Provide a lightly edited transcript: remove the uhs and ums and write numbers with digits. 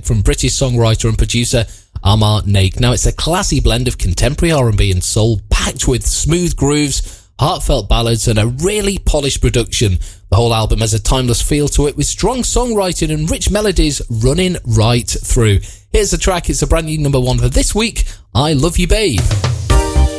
from British songwriter and producer Amar Naik. Now, it's a classy blend of contemporary R&B and soul, packed with smooth grooves, heartfelt ballads, and a really polished production. The whole album has a timeless feel to it, with strong songwriting and rich melodies running right through. Here's the track. It's a brand new number one for this week, I Love You Babe.